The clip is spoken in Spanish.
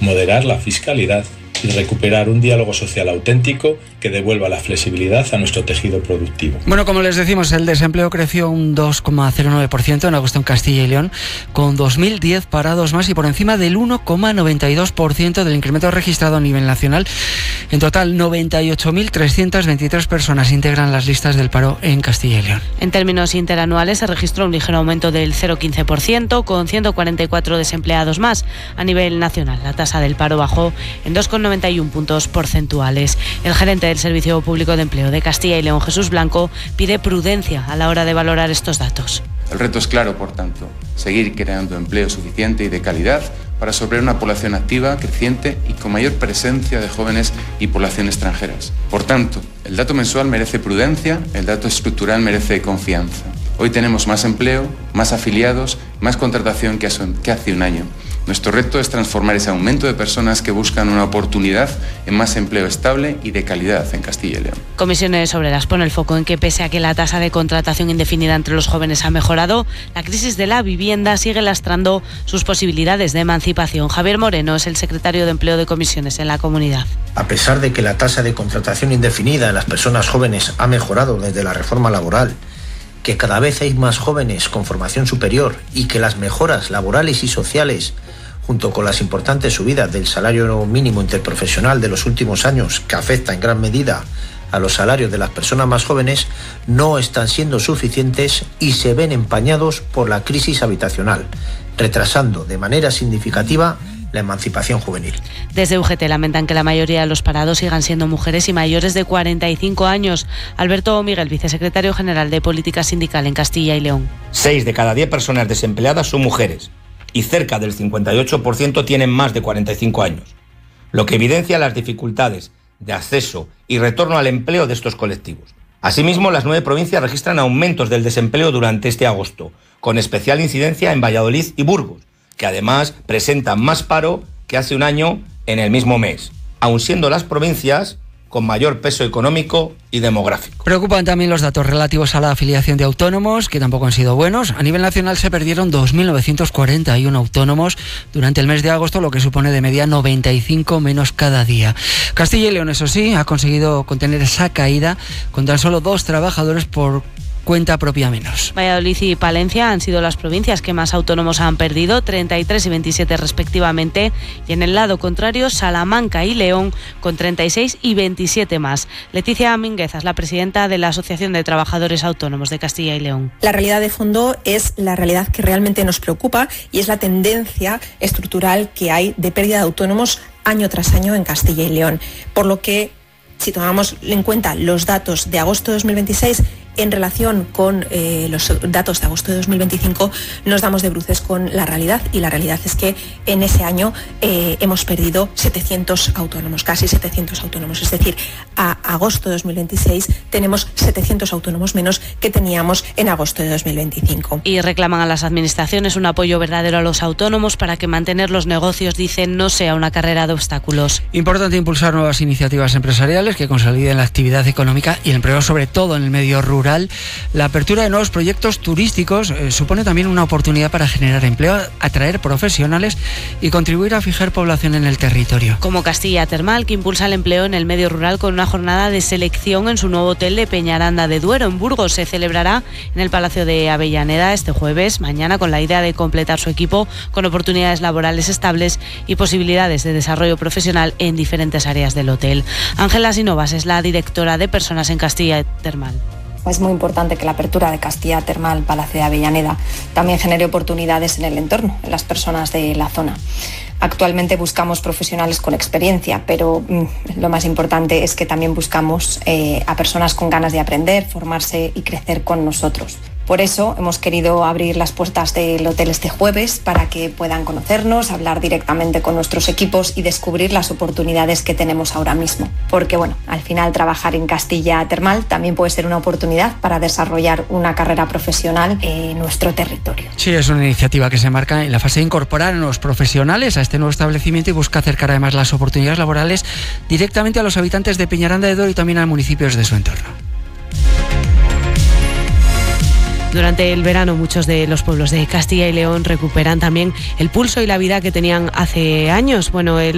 moderar la fiscalidad y recuperar un diálogo social auténtico que devuelva la flexibilidad a nuestro tejido productivo. Bueno, como les decimos, el desempleo creció un 2,09% en agosto en Castilla y León, con 2.010 parados más y por encima del 1,92% del incremento registrado a nivel nacional. En total, 98.323 personas integran las listas del paro en Castilla y León. En términos interanuales se registró un ligero aumento del 0,15%, con 144 desempleados más. A nivel nacional, la tasa del paro bajó en 2,91 puntos porcentuales. El gerente del Servicio Público de Empleo de Castilla y León, Jesús Blanco, pide prudencia a la hora de valorar estos datos. El reto es claro, por tanto, seguir creando empleo suficiente y de calidad para absorber una población activa, creciente y con mayor presencia de jóvenes y población extranjeras. Por tanto, el dato mensual merece prudencia, el dato estructural merece confianza. Hoy tenemos más empleo, más afiliados, más contratación que hace un año. Nuestro reto es transformar ese aumento de personas que buscan una oportunidad en más empleo estable y de calidad en Castilla y León. Comisiones Obreras pone el foco en que pese a que la tasa de contratación indefinida entre los jóvenes ha mejorado, la crisis de la vivienda sigue lastrando sus posibilidades de emancipación. Javier Moreno es el secretario de Empleo de Comisiones en la comunidad. A pesar de que la tasa de contratación indefinida en las personas jóvenes ha mejorado desde la reforma laboral, que cada vez hay más jóvenes con formación superior y que las mejoras laborales y sociales, junto con las importantes subidas del salario mínimo interprofesional de los últimos años, que afecta en gran medida a los salarios de las personas más jóvenes, no están siendo suficientes y se ven empañados por la crisis habitacional, retrasando de manera significativa la emancipación juvenil. Desde UGT lamentan que la mayoría de los parados sigan siendo mujeres y mayores de 45 años. Alberto Miguel, vicesecretario general de Política Sindical en Castilla y León. 6 de cada 10 personas desempleadas son mujeres y cerca del 58% tienen más de 45 años, lo que evidencia las dificultades de acceso y retorno al empleo de estos colectivos. Asimismo, las 9 provincias registran aumentos del desempleo durante este agosto, con especial incidencia en Valladolid y Burgos, que además presentan más paro que hace un año en el mismo mes, aun siendo las provincias con mayor peso económico y demográfico. Preocupan también los datos relativos a la afiliación de autónomos, que tampoco han sido buenos. A nivel nacional se perdieron 2.941 autónomos durante el mes de agosto, lo que supone de media 95 menos cada día. Castilla y León, eso sí, ha conseguido contener esa caída con tan solo 2 trabajadores por cuenta propia menos. Valladolid y Palencia han sido las provincias que más autónomos han perdido, 33 y 27 respectivamente, y en el lado contrario Salamanca y León con 36 y 27 más. Leticia Mínguez es la presidenta de la Asociación de Trabajadores Autónomos de Castilla y León. La realidad de fondo es la realidad que realmente nos preocupa y es la tendencia estructural que hay de pérdida de autónomos año tras año en Castilla y León, por lo que si tomamos en cuenta los datos de agosto de 2026 en relación con los datos de agosto de 2025, nos damos de bruces con la realidad, y la realidad es que en ese año hemos perdido 700 autónomos, casi 700 autónomos. Es decir, a agosto de 2026 tenemos 700 autónomos menos que teníamos en agosto de 2025. Y reclaman a las administraciones un apoyo verdadero a los autónomos para que mantener los negocios, dicen, no sea una carrera de obstáculos. Importante impulsar nuevas iniciativas empresariales que consoliden la actividad económica y el empleo, sobre todo en el medio rural. La apertura de nuevos proyectos turísticos supone también una oportunidad para generar empleo, atraer profesionales y contribuir a fijar población en el territorio. Como Castilla Termal, que impulsa el empleo en el medio rural con una jornada de selección en su nuevo hotel de Peñaranda de Duero, en Burgos. Se celebrará en el Palacio de Avellaneda este jueves, mañana, con la idea de completar su equipo con oportunidades laborales estables y posibilidades de desarrollo profesional en diferentes áreas del hotel. Ángela Sinovas es la directora de Personas en Castilla Termal. Es muy importante que la apertura de Castilla Termal, Palacio de Avellaneda, también genere oportunidades en el entorno, en las personas de la zona. Actualmente buscamos profesionales con experiencia, pero lo más importante es que también buscamos a personas con ganas de aprender, formarse y crecer con nosotros. Por eso hemos querido abrir las puertas del hotel este jueves para que puedan conocernos, hablar directamente con nuestros equipos y descubrir las oportunidades que tenemos ahora mismo. Porque al final trabajar en Castilla Termal también puede ser una oportunidad para desarrollar una carrera profesional en nuestro territorio. Sí, es una iniciativa que se marca en la fase de incorporar a los profesionales a este nuevo establecimiento y busca acercar además las oportunidades laborales directamente a los habitantes de Peñaranda de Duero y también a municipios de su entorno. Durante el verano muchos de los pueblos de Castilla y León recuperan también el pulso y la vida que tenían hace años.